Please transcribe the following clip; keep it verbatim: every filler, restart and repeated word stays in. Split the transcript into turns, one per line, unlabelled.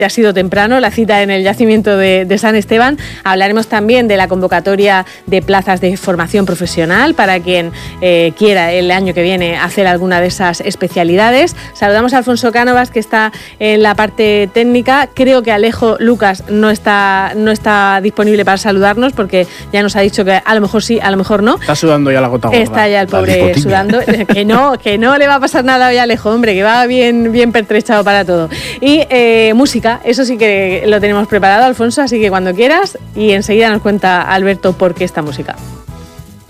ha sido temprano la cita en el yacimiento de, de San Esteban. Hablaremos también de la convocatoria de plazas de formación profesional para quien eh, quiera el año que viene hacer alguna de esas especialidades. Saludamos a Alfonso Cánovas, que está en la parte técnica. Creo que Alejo Lucas no está, no está disponible para saludarnos porque ya nos ha dicho que a lo mejor sí, a lo mejor no.
Está sudando ya la gota gorda.
Está ya el pobre sudando. Que no, que no le va a pasar nada hoy a Alejo, hombre, que va bien, bien pertrechado para todo. Y eh, música. Eso sí que lo tenemos preparado, Alfonso, así que cuando quieras, y enseguida nos cuenta Alberto por qué esta música.